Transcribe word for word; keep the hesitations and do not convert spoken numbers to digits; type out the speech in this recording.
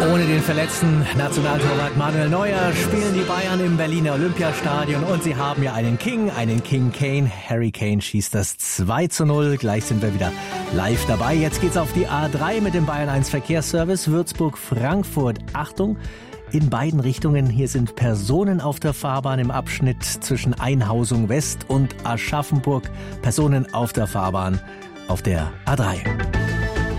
Ohne den verletzten Nationaltorwart Manuel Neuer spielen die Bayern im Berliner Olympiastadion und sie haben ja einen King, einen King Kane. Harry Kane schießt das zwei zu null. Gleich sind wir wieder live dabei. Jetzt geht's auf die A drei mit dem Bayern eins Verkehrsservice Würzburg-Frankfurt. Achtung, in beiden Richtungen. Hier sind Personen auf der Fahrbahn im Abschnitt zwischen Einhausung West und Aschaffenburg. Personen auf der Fahrbahn auf der A drei.